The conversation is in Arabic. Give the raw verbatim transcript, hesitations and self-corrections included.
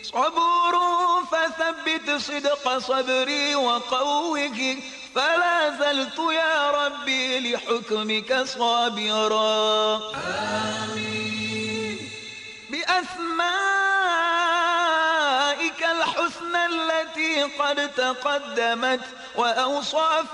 صبور فثبت صدق صبري وقوه، فلا زلت يا ربي لحكمك صابرا. آمين. بأسمائك الحسنى التي قد تقدمت وأوصاف